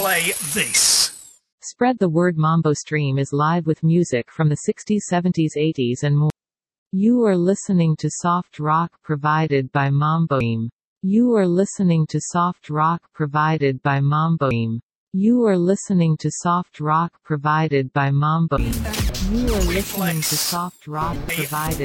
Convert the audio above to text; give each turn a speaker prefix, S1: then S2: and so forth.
S1: Play this.
S2: Spread the word. Mambo Stream is live with music from the 60s, 70s, 80s and more. You are listening to soft rock provided by Mambo Stream. You are listening to soft rock provided by Mambo Stream. You are listening to soft rock provided by Mambo Stream. You are listening to soft rock provided